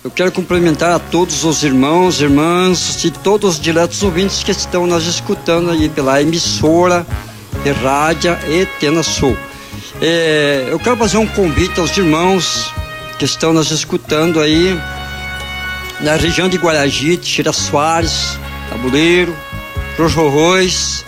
Eu quero cumprimentar a todos os irmãos, irmãs e todos os diretos ouvintes que estão nos escutando aí pela emissora de rádio Etena Sul. Eu quero fazer um convite aos irmãos que estão nos escutando aí na região de Guaragi, Teixeira Soares, Tabuleiro, Rojorroz.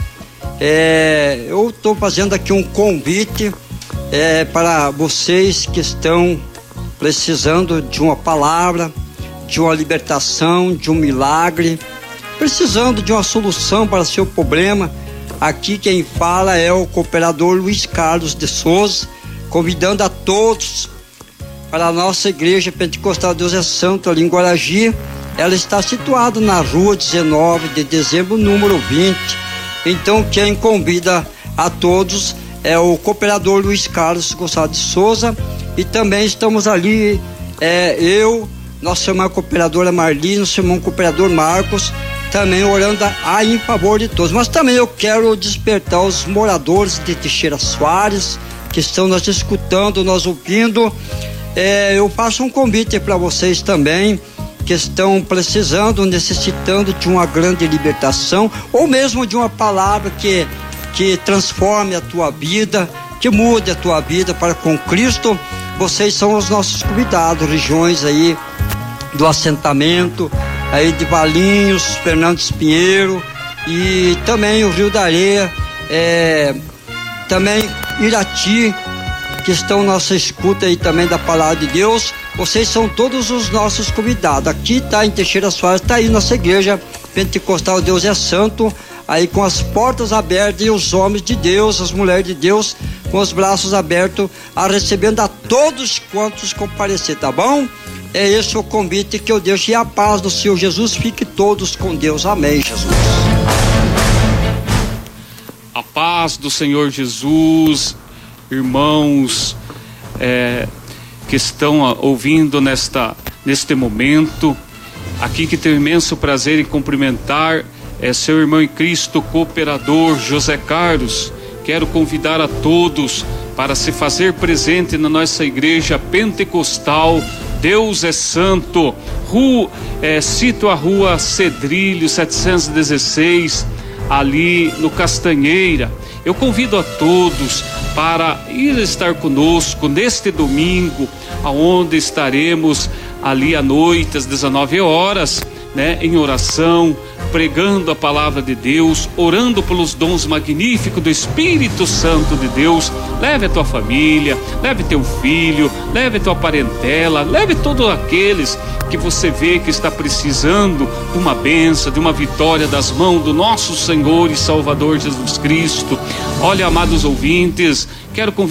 Eu estou fazendo aqui um convite para vocês que estão precisando de uma palavra, de uma libertação, de um milagre, precisando de uma solução para seu problema. Aqui quem fala é o cooperador Luiz Carlos de Souza, convidando a todos para a nossa igreja Pentecostal Deus é Santo ali em Guaragi. Ela está situada na rua 19 de dezembro, número 20. Então quem convida a todos é o cooperador Luiz Carlos Gonçalves de Souza. E também estamos ali, eu, nossa irmã cooperadora Marli, nosso irmão cooperador Marcos, também orando em favor de todos. Mas também eu quero despertar os moradores de Teixeira Soares, que estão nos escutando, nos ouvindo. Eu faço um convite para vocês também, que estão precisando, necessitando de uma grande libertação, ou mesmo de uma palavra que transforme a tua vida, que mude a tua vida para com Cristo. Vocês são os nossos convidados, regiões aí do assentamento, aí de Valinhos, Fernandes Pinheiro e também o Rio da Areia, também Irati, que estão nossa escuta aí também da palavra de Deus. Vocês são todos os nossos convidados. Aqui está em Teixeira Soares, está aí nossa igreja Pentecostal Deus é Santo, aí com as portas abertas e os homens de Deus, as mulheres de Deus, com os braços abertos, recebendo a todos quantos comparecer, tá bom? É esse o convite que eu deixo, e a paz do Senhor Jesus fique todos com Deus. Amém, Jesus. A paz do Senhor Jesus, irmãos que estão ouvindo neste momento, aqui que tenho imenso prazer em cumprimentar seu irmão em Cristo, cooperador José Carlos. Quero convidar a todos para se fazer presente na nossa igreja pentecostal Deus é Santo, cito a rua Cedrilho 716, ali no Castanheira. Eu convido a todos para ir estar conosco neste domingo, aonde estaremos ali à noite às 19 horas, em oração, pregando a palavra de Deus, orando pelos dons magníficos do Espírito Santo de Deus. Leve a tua família, leve teu filho, leve tua parentela, leve todos aqueles que você vê que está precisando de uma bênção, de uma vitória das mãos do nosso Senhor e Salvador Jesus Cristo. Olha, amados ouvintes, quero convidar